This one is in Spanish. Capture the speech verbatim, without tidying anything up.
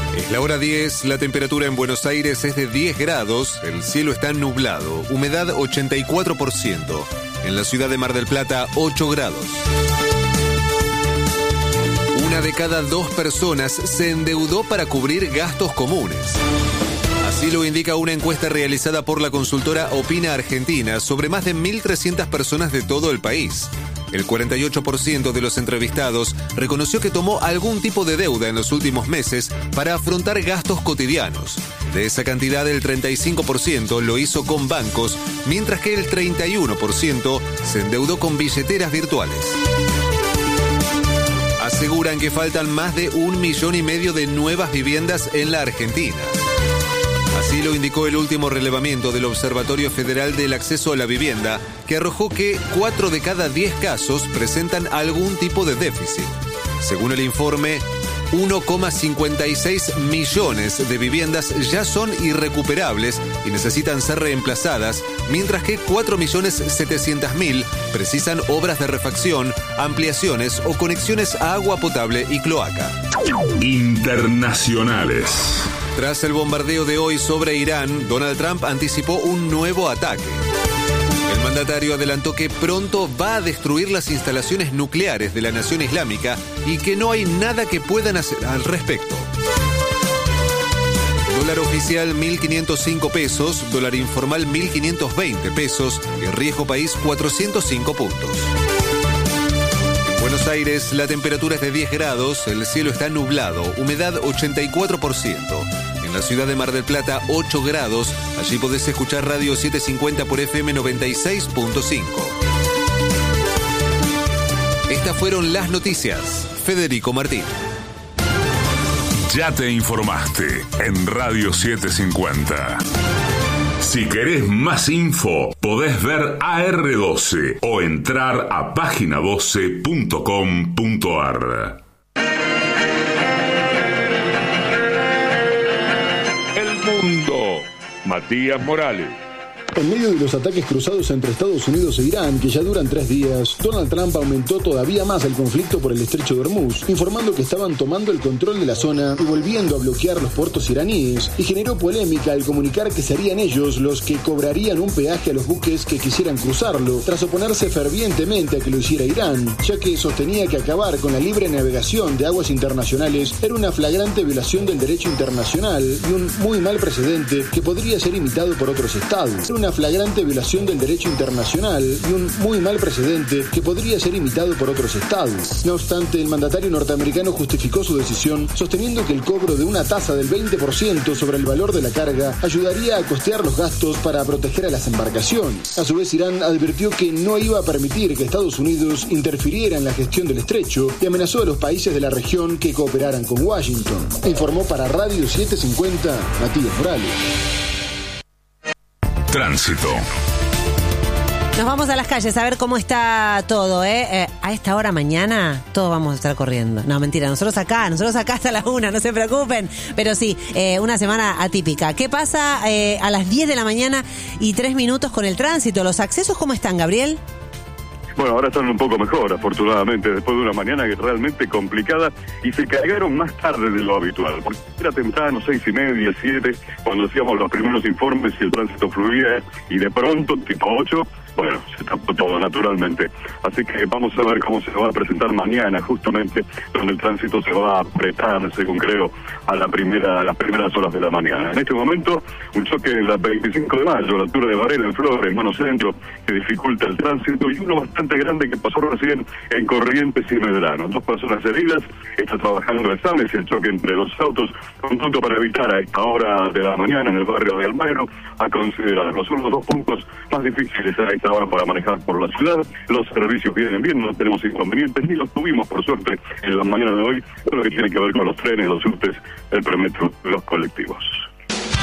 Es la hora diez, la temperatura en Buenos Aires es de diez grados, el cielo está nublado, humedad ochenta y cuatro por ciento. En la ciudad de Mar del Plata, ocho grados. Una de cada dos personas se endeudó para cubrir gastos comunes. Así lo indica una encuesta realizada por la consultora Opina Argentina sobre más de mil trescientas personas de todo el país. El cuarenta y ocho por ciento de los entrevistados reconoció que tomó algún tipo de deuda en los últimos meses para afrontar gastos cotidianos. De esa cantidad, el treinta y cinco por ciento lo hizo con bancos, mientras que el treinta y uno por ciento se endeudó con billeteras virtuales. Aseguran que faltan más de un millón y medio de nuevas viviendas en la Argentina. Así lo indicó el último relevamiento del Observatorio Federal del Acceso a la Vivienda, que arrojó que cuatro de cada diez casos presentan algún tipo de déficit. Según el informe, uno coma cincuenta y seis millones de viviendas ya son irrecuperables y necesitan ser reemplazadas, mientras que cuatro millones setecientos mil precisan obras de refacción, ampliaciones o conexiones a agua potable y cloaca. Internacionales. Tras el bombardeo de hoy sobre Irán, Donald Trump anticipó un nuevo ataque. El mandatario adelantó que pronto va a destruir las instalaciones nucleares de la nación islámica y que no hay nada que puedan hacer al respecto. Dólar oficial mil quinientos cinco pesos, dólar informal mil quinientos veinte pesos y riesgo país cuatrocientos cinco puntos. En Buenos Aires la temperatura es de diez grados, el cielo está nublado, humedad ochenta y cuatro por ciento. En la ciudad de Mar del Plata, ocho grados. Allí podés escuchar Radio setecientos cincuenta por F M noventa y seis punto cinco. Estas fueron las noticias. Federico Martín. Ya te informaste en Radio setecientos cincuenta. Si querés más info, podés ver A R doce o entrar a página doce punto com punto ar. Mundo. Matías Morales. En medio de los ataques cruzados entre Estados Unidos e Irán, que ya duran tres días, Donald Trump aumentó todavía más el conflicto por el estrecho de Hormuz, informando que estaban tomando el control de la zona y volviendo a bloquear los puertos iraníes, y generó polémica al comunicar que serían ellos los que cobrarían un peaje a los buques que quisieran cruzarlo, tras oponerse fervientemente a que lo hiciera Irán, ya que sostenía que acabar con la libre navegación de aguas internacionales era una flagrante violación del derecho internacional y un muy mal precedente que podría ser imitado por otros estados. Una flagrante violación del derecho internacional y un muy mal precedente que podría ser imitado por otros estados. No obstante, el mandatario norteamericano justificó su decisión sosteniendo que el cobro de una tasa del veinte por ciento sobre el valor de la carga ayudaría a costear los gastos para proteger a las embarcaciones. A su vez, Irán advirtió que no iba a permitir que Estados Unidos interfiriera en la gestión del estrecho y amenazó a los países de la región que cooperaran con Washington. Informó para Radio setecientos cincuenta Matías Morales. Tránsito. Nos vamos a las calles a ver cómo está todo, ¿eh? eh a esta hora mañana todos vamos a estar corriendo. No, mentira, nosotros acá, nosotros acá hasta las una, no se preocupen. Pero sí, eh, una semana atípica. ¿Qué pasa eh, a las diez de la mañana y tres minutos con el tránsito? ¿Los accesos cómo están, Gabriel? Bueno, ahora están un poco mejor, afortunadamente, después de una mañana que realmente complicada, y se cargaron más tarde de lo habitual, porque era temprano, seis y media, siete, cuando hacíamos los primeros informes y el tránsito fluía, y de pronto, tipo ocho, bueno, se tapó todo naturalmente. Así que vamos a ver cómo se va a presentar mañana, justamente, donde el tránsito se va a apretar, según creo, a la primera, a las primeras horas de la mañana. En este momento, un choque en la veinticinco de mayo, a la altura de Varela, en Flores, en Mano Centro, que dificulta el tránsito, y uno bastante grande que pasó recién en Corrientes y Medrano. Dos personas heridas, está trabajando exámenes, el choque entre los autos, un punto para evitar a esta hora de la mañana en el barrio de Almagro, a considerarlo. Son los dos puntos más difíciles a esta hora para manejar por la ciudad. Los servicios vienen bien, no tenemos inconvenientes, ni los tuvimos por suerte en la mañana de hoy, con lo que tiene que ver con los trenes, los subtes, el premetro, los colectivos.